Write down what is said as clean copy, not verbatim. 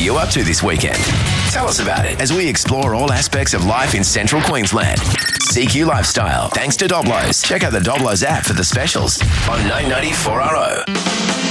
you up to this weekend? Tell us about it as we explore all aspects of life in Central Queensland. CQ Lifestyle, thanks to Doblos. Check out the Doblos app for the specials on 990 4RO.